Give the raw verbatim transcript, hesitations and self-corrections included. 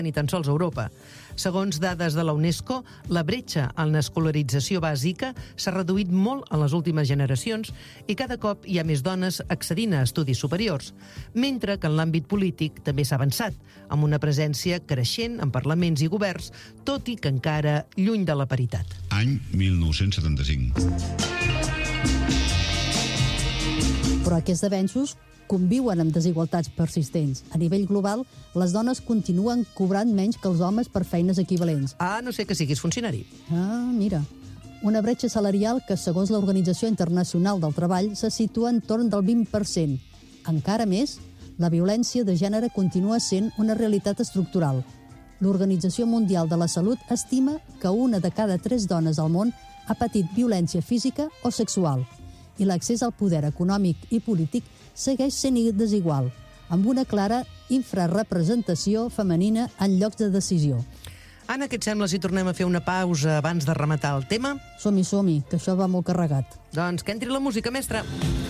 ni tan sols a Europa. Segons dades de la UNESCO, la bretxa en l'escolarització bàsica s'ha reduït molt en les últimes generacions i cada cop hi ha més dones accedint a estudis superiors, mentre que en l'àmbit polític també s'ha avançat, amb una presència creixent en parlaments i governs, tot i que encara lluny de la paritat. Any mil nou-cents setanta-cinc. Però aquests avenços conviuen amb desigualtats persistents. A nivell global, les dones continuen cobrant menys que els homes per feines equivalents. Ah, no sé que siguis funcionari. Ah, mira. Una bretxa salarial que, segons l'Organització Internacional del Treball, se situa entorn del vint per cent. Encara més, la violència de gènere continua sent una realitat estructural. L'Organització Mundial de la Salut estima que una de cada tres dones al món ha patit violència física o sexual. I l'accés al poder econòmic i polític segueix sent desigual, amb una clara infrarrepresentació femenina en llocs de decisió. Anna, què et sembla si tornem a fer una pausa abans de rematar el tema? Som-hi, som-hi, que això va molt carregat. Doncs que entri la música, mestra.